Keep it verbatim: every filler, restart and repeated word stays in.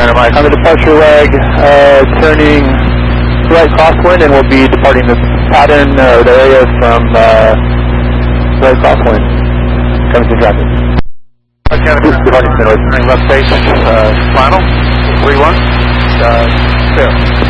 center, Mike. On the departure leg, uh, turning right crosswind, and we'll be departing the pattern uh, or the area from uh, right crosswind. Coming to traffic. Academy, departing center, turning left base, uh, final, three one, uh, clear.